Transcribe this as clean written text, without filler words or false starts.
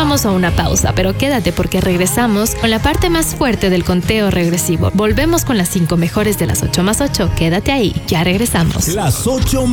vamos a una pausa, pero quédate porque regresamos con la parte más fuerte del conteo regresivo. Volvemos con las 5 mejores de las 8 más 8. Quédate ahí, ya regresamos. Las 8